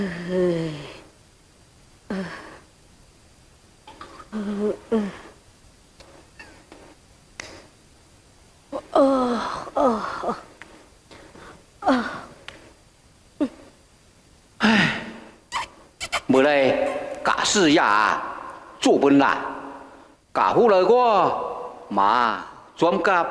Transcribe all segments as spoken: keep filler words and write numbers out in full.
มื่อไรกะซื้อยาจูบนละกะหูเลยก็มาสวมกับ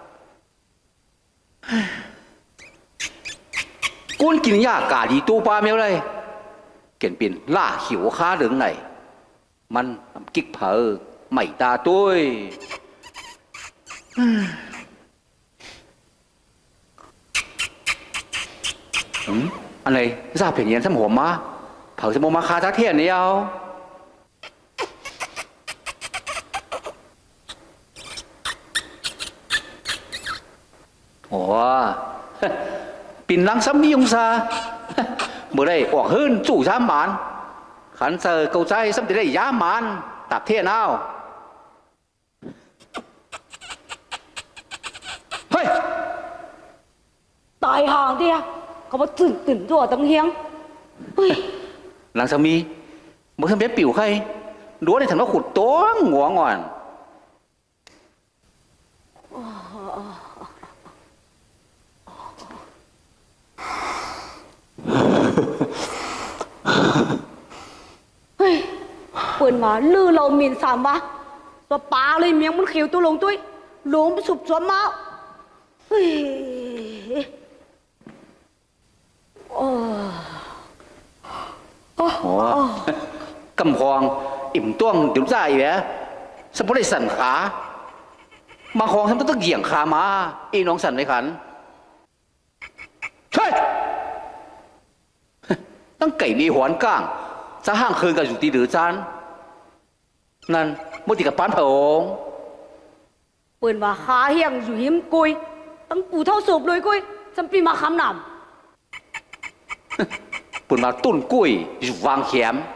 ก้นกินยากะดีตูปลาเมียวเลยเก่นเป็นล่าหิวค้าเหลืองไหนมันกิ๊กเผอไม่ตาตุ้ยอันไหนราบเพียงเย็นสมหัวมาเผาสมมาคาทักเทียนนี่เอาโอ้ปิ่นลังซ้ำมีองศาเมื่อไรออกหื้นจู่ช้ำหมานขันเซอร์เกาใจซ้ำจะได้ย้ำหมานตับเทียนเอาเฮ้ย大行啲啊，咁我ตื่นตื่นตัวตั้งเฮียงหลังสามีเมื่อทำเบ็ดปิวใครรู้ในถังว่าขุดตัวหัวงอนเฮ้ยเปิดมาลือเราหมิ่นสามวะตัวปลาเลยเมียงมันเขียวตัวลงตุ้ยหลงไปสุบสวมมาเฮ้ยโอ้โอ้กำพองอิ่มต้วงเดี๋ยวใจแหวะสมมติได้สั่นขามาคองทำต้องเหยียงขามาอีน้องสั่นเลยขันเฮ้ยตั้งไก่มีหวนก้างจะห้างคืนกับอยู่ตีหรือจานนั่นมุติกับปานผงเปิดมาขาเฮียงอยู่หิมกุยตั้งปูเท่าสูบเลยกุยจำปีมาคำหนำปุ่นมาตุ้นกุ้ยอยู่วางเข็ม